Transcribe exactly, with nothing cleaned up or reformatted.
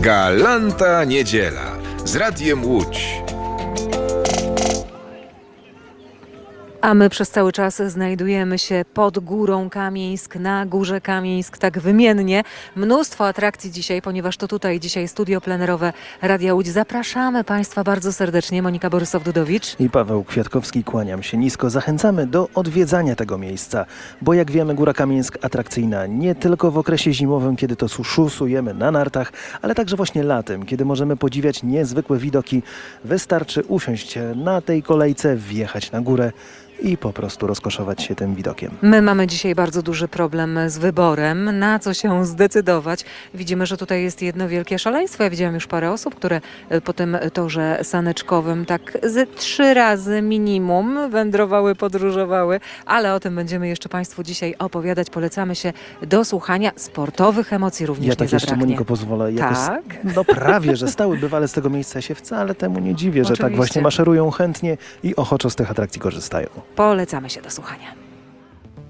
Galanta Niedziela z Radiem Łódź. A my przez cały czas znajdujemy się pod Górą Kamieńsk, na Górze Kamieńsk, tak wymiennie. Mnóstwo atrakcji dzisiaj, ponieważ to tutaj dzisiaj studio plenerowe Radia Łódź. Zapraszamy Państwa bardzo serdecznie. Monika Borysow-Dudowicz i Paweł Kwiatkowski, kłaniam się nisko. Zachęcamy do odwiedzania tego miejsca, bo jak wiemy, Góra Kamieńsk atrakcyjna nie tylko w okresie zimowym, kiedy to szusujemy na nartach, ale także właśnie latem, kiedy możemy podziwiać niezwykłe widoki. Wystarczy usiąść na tej kolejce, wjechać na górę i po prostu rozkoszować się tym widokiem. My mamy dzisiaj bardzo duży problem z wyborem, na co się zdecydować. Widzimy, że tutaj jest jedno wielkie szaleństwo. Ja widziałam już parę osób, które po tym torze saneczkowym tak ze trzy razy minimum wędrowały, podróżowały, ale o tym będziemy jeszcze Państwu dzisiaj opowiadać. Polecamy się do słuchania. Sportowych emocji również ja nie tak jeszcze, zabraknie. Moniko, pozwolę. Jakoś, Tak? no prawie, że stały bywale z tego miejsca się wcale temu nie dziwię, że Oczywiście. tak właśnie maszerują chętnie i ochoczo z tych atrakcji korzystają. Polecamy się do słuchania.